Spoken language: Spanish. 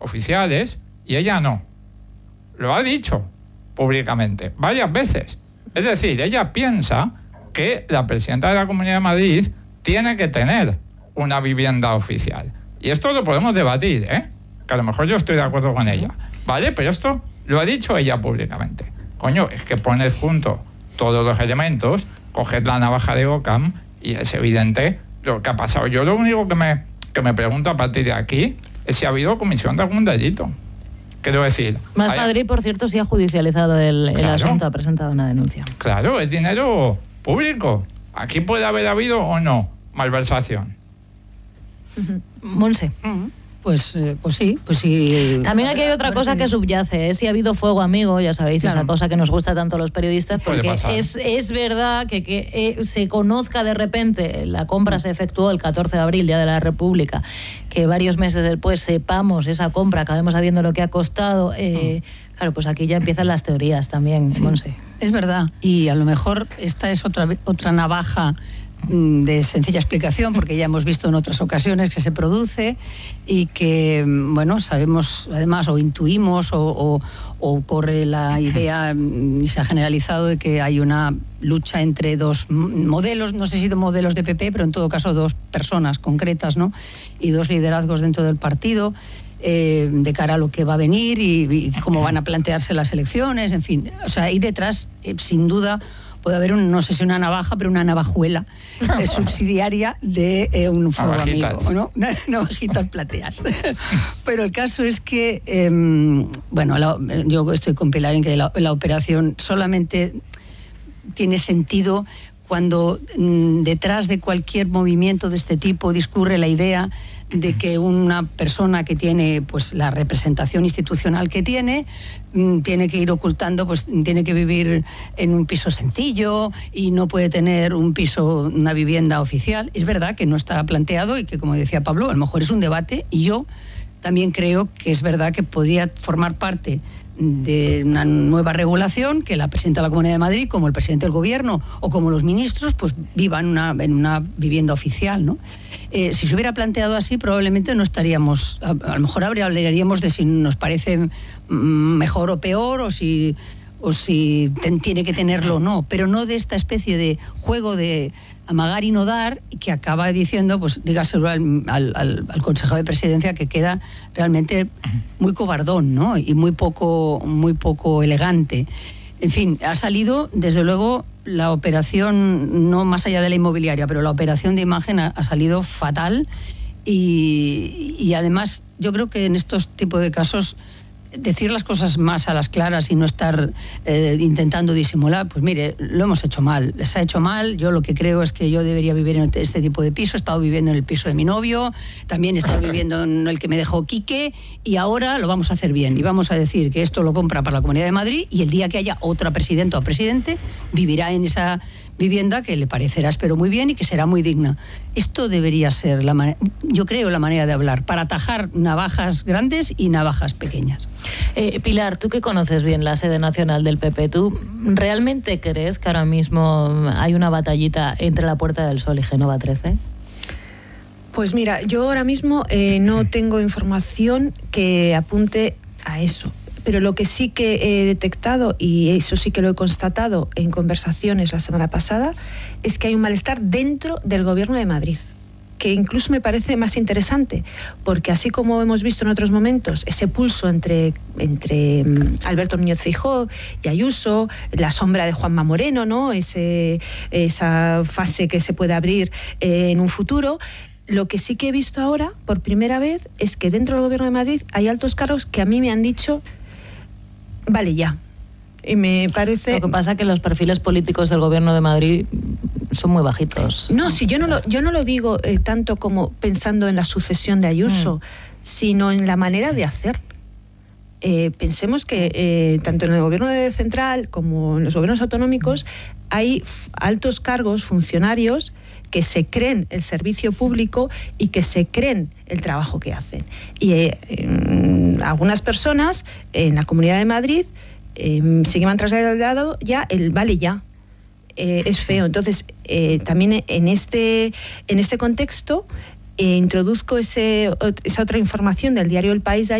oficiales y ella no. Lo ha dicho públicamente varias veces. Es decir, ella piensa que la presidenta de la Comunidad de Madrid tiene que tener una vivienda oficial. Y esto lo podemos debatir, que a lo mejor yo estoy de acuerdo con ella, ¿vale? Pero esto lo ha dicho ella públicamente. Coño, es que pones junto todos los elementos, coges la navaja de Occam y es evidente lo que ha pasado. Yo lo único que me pregunto a partir de aquí es si ha habido comisión de algún delito. Quiero decir... Más Madrid, por cierto, sí ha judicializado el asunto, ha presentado una denuncia. Claro, es dinero público. Aquí puede haber habido o no malversación. Monse. Pues sí. También aquí hay otra cosa que subyace, si ha habido fuego amigo, ya sabéis, esa cosa que nos gusta tanto a los periodistas, porque es verdad que se conozca de repente, la compra se efectuó el 14 de abril, Día de la República, que varios meses después sepamos esa compra, acabemos sabiendo lo que ha costado, claro, pues aquí ya empiezan las teorías también, sí, Monse. Es verdad, y a lo mejor esta es otra navaja de sencilla explicación, porque ya hemos visto en otras ocasiones que se produce y que, bueno, sabemos además o intuimos o corre la idea y se ha generalizado de que hay una lucha entre dos modelos, no sé si dos modelos de PP, pero en todo caso dos personas concretas, ¿no? Y dos liderazgos dentro del partido de cara a lo que va a venir y cómo van a plantearse las elecciones, en fin. O sea, ahí detrás, sin duda, puede haber, no sé si una navaja, pero una navajuela subsidiaria de un fuego amigo, ¿no? Navajitas plateas. Pero el caso es que, yo estoy con Pilar en que la operación solamente tiene sentido cuando detrás de cualquier movimiento de este tipo discurre la idea de que una persona que tiene pues la representación institucional que tiene que ir ocultando, pues tiene que vivir en un piso sencillo y no puede tener una vivienda oficial. Es verdad que no está planteado y que, como decía Pablo, a lo mejor es un debate, y yo también creo que es verdad que podría formar parte de una nueva regulación, que la presidenta de la Comunidad de Madrid, como el presidente del Gobierno o como los ministros, pues vivan en una vivienda oficial, ¿no? Si se hubiera planteado así, probablemente no estaríamos, a lo mejor hablaríamos de si nos parece mejor o peor, o si tiene que tenerlo o no, pero no de esta especie de juego de amagar y no dar, que acaba diciendo, pues dígaselo al consejero de presidencia, que queda realmente muy cobardón, ¿no? Y muy poco elegante. En fin, ha salido, desde luego, la operación, no más allá de la inmobiliaria, pero la operación de imagen ha salido fatal, y además yo creo que en estos tipos de casos decir las cosas más a las claras y no estar intentando disimular, pues mire, lo hemos hecho mal, les ha hecho mal. Yo lo que creo es que yo debería vivir en este tipo de piso. He estado viviendo en el piso de mi novio, también he estado viviendo en el que me dejó Quique, y ahora lo vamos a hacer bien y vamos a decir que esto lo compra para la Comunidad de Madrid, y el día que haya otra presidenta o presidente vivirá en esa vivienda que le parecerá, espero, muy bien y que será muy digna. Esto debería ser, yo creo, la manera de hablar, para atajar navajas grandes y navajas pequeñas. Pilar, tú que conoces bien la sede nacional del PP, ¿tú realmente crees que ahora mismo hay una batallita entre la Puerta del Sol y Génova 13? Pues mira, yo ahora mismo no tengo información que apunte a eso. Pero lo que sí que he detectado, y eso sí que lo he constatado en conversaciones la semana pasada, es que hay un malestar dentro del Gobierno de Madrid, que incluso me parece más interesante, porque así como hemos visto en otros momentos ese pulso entre Alberto Núñez Feijóo y Ayuso, la sombra de Juanma Moreno, ¿no? Esa fase que se puede abrir en un futuro. Lo que sí que he visto ahora, por primera vez, es que dentro del Gobierno de Madrid hay altos cargos que a mí me han dicho: vale ya. Y me parece... Lo que pasa es que los perfiles políticos del Gobierno de Madrid son muy bajitos. No, si yo no lo digo tanto como pensando en la sucesión de Ayuso, sino en la manera de hacer. Pensemos que tanto en el Gobierno central como en los gobiernos autonómicos hay altos cargos, funcionarios, que se creen el servicio público y que se creen el trabajo que hacen. Y algunas personas en la Comunidad de Madrid sí que me han trasladado ya el vale ya. Es feo. Entonces, también en este contexto introduzco esa otra información del diario El País de ayer,